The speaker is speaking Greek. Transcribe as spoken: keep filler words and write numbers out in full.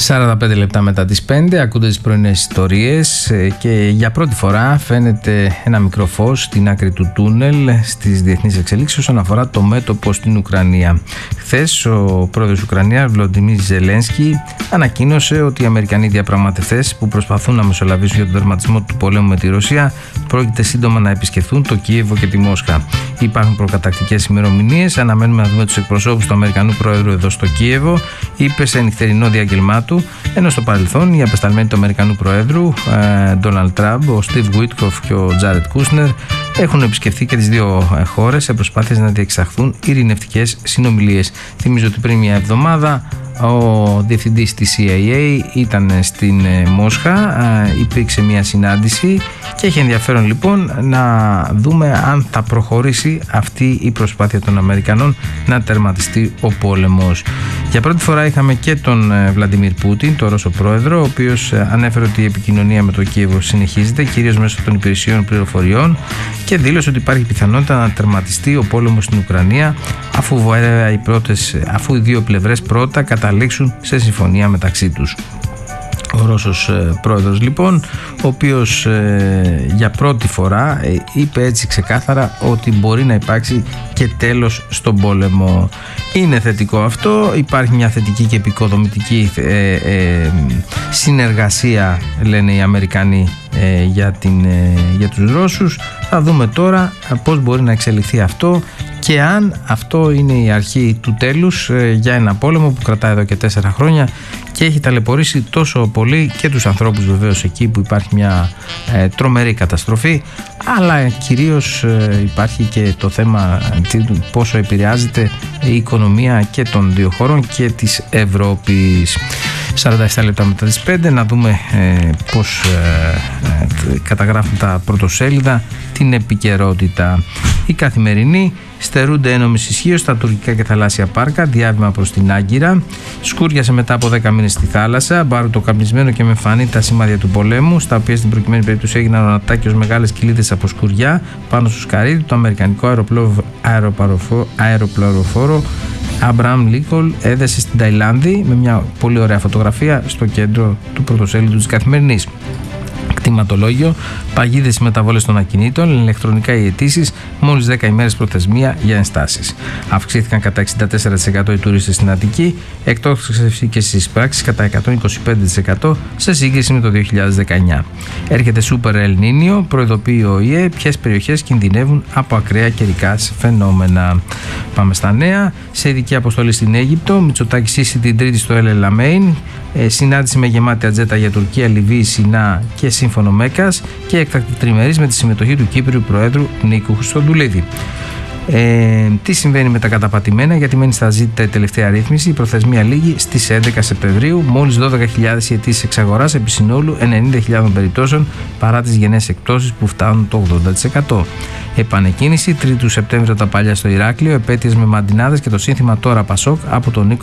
σαράντα πέντε λεπτά μετά τις πέντε ακούτε τις πρωινές ιστορίες και για πρώτη φορά φαίνεται ένα μικρό φως στην άκρη του τούνελ στις διεθνείς εξελίξεις όσον αφορά το μέτωπο στην Ουκρανία. Χθες ο πρόεδρος της Ουκρανίας Βολοντιμίρ Ζελένσκι ανακοίνωσε ότι οι Αμερικανοί διαπραγματευτές που προσπαθούν να μεσολαβήσουν για τον τερματισμό του πολέμου με τη Ρωσία πρόκειται σύντομα να επισκεφθούν το Κίεβο και τη Μόσχα. Υπάρχουν προκατακτικές ημερομηνίες. Αναμένουμε να δούμε τους εκπροσώπους του Αμερικανού πρόεδρου εδώ στο Κίεβο, είπε σε νυχτερινό διάγγελμά του, ενώ στο παρελθόν οι απεσταλμένοι του Αμερικανού Προέδρου, Ντόναλντ Τραμπ, ο Στίβ Γουίτκοφ και ο Τζάρετ Κούσνερ, έχουν επισκεφθεί και τις δύο χώρες σε προσπάθειες να διεξαχθούν ειρηνευτικές συνομιλίες. Θυμίζω ότι πριν μια εβδομάδα ο διευθυντής της σι άι έι ήταν στην Μόσχα, υπήρξε μια συνάντηση και έχει ενδιαφέρον λοιπόν να δούμε αν θα προχωρήσει αυτή η προσπάθεια των Αμερικανών να τερματιστεί ο πόλεμος. Για πρώτη φορά είχαμε και τον Βλαντιμίρ Πούτιν, τον Ρώσο πρόεδρο, ο οποίος ανέφερε ότι η επικοινωνία με το Κίεβο συνεχίζεται, κυρίως μέσω των υπηρεσιών πληροφοριών, και δήλωσε ότι υπάρχει πιθανότητα να τερματιστεί ο πόλεμος στην Ουκρανία, αφού, βέβαια, οι πρώτες, αφού οι δύο πλευρές πρώτα καταλήξουν σε συμφωνία μεταξύ τους. Ο Ρώσος ε, πρόεδρος λοιπόν, ο οποίος ε, για πρώτη φορά ε, είπε έτσι ξεκάθαρα ότι μπορεί να υπάρξει και τέλος στον πόλεμο. Είναι θετικό αυτό, υπάρχει μια θετική και επικοδομητική ε, ε, συνεργασία, λένε οι Αμερικανοί, ε, για, την, ε, για τους Ρώσους. Θα δούμε τώρα πώς μπορεί να εξελιχθεί αυτό και αν αυτό είναι η αρχή του τέλους ε, για ένα πόλεμο που κρατάει εδώ και τέσσερα χρόνια και έχει ταλαιπωρήσει τόσο πολύ και τους ανθρώπους βεβαίως εκεί που υπάρχει μια ε, τρομερή καταστροφή, αλλά κυρίως ε, υπάρχει και το θέμα ε, πόσο επηρεάζεται η οικονομία και των δύο χωρών και της Ευρώπης. σαράντα επτά λεπτά μετά τις πέντε να δούμε ε, πώς ε, ε, καταγράφουν τα πρωτοσέλιδα την επικαιρότητα. Η Καθημερινή: στερούνται ένομης ισχύως στα τουρκικά και θαλάσσια πάρκα, διάβημα προς την Άγκυρα. Σκούριασε μετά από δέκα μήνες στη θάλασσα, μπάρουτο καπνισμένο και με φανή τα σημάδια του πολέμου, στα οποία στην προκειμένη περίπτωση έγιναν ονατάκια ως μεγάλες κοιλίδες από σκουριά πάνω στο σκαρίδι. Το αμερικανικό αεροπλοροφόρο Abraham Lincoln έδεσε στην Ταϊλάνδη, με μια πολύ ωραία φωτογραφία στο κέντρο του πρωτοσέλιδου της Καθημερινής. Κτηματολόγιο: παγίδες μεταβόλες των ακινήτων, ηλεκτρονικά οι αιτήσεις, μόλις δέκα ημέρες προθεσμία για ενστάσεις. Αυξήθηκαν κατά εξήντα τέσσερα τοις εκατό οι τουρίστες στην Αττική, εκτόξευση και στις πράξεις κατά εκατόν είκοσι πέντε τοις εκατό σε σύγκριση με το δύο χιλιάδες δεκαεννιά. Έρχεται Σούπερ Ελ Νίνιο, προειδοποιεί ο ΟΗΕ ποιες περιοχές κινδυνεύουν από ακραία καιρικά φαινόμενα. Πάμε στα νέα. Σε ειδική αποστολή στην Αίγυπτο, Μητσοτάκης Σίση την Τρίτη στο Ελ Ελαμέιν, ε, συνάντηση με γεμάτη ατζέτα για Τουρκία, Λιβύη, Σινά και σύμφωνο Μέκας και έκτακτη τριμερής με τη συμμετοχή του Κύπριου Προέδρου Νίκου Χριστοδουλίδη. Ε, τι συμβαίνει με τα καταπατημένα, γιατί μένει στα ζήτητα η τελευταία ρύθμιση. Η προθεσμία λήγει στις έντεκα Σεπτεμβρίου. Μόλις δώδεκα χιλιάδες οι αιτήσεις εξαγοράς επί συνόλου ενενήντα χιλιάδες περιπτώσεων, παρά τις γενναίες εκπτώσεις που φτάνουν το ογδόντα τοις εκατό. Επανεκκίνηση, τρίτη Σεπτέμβρη τα παλιά στο Ηράκλειο, επέτειες με μαντινάδες και το σύνθημα Τώρα Πασόκ από τον Νίκο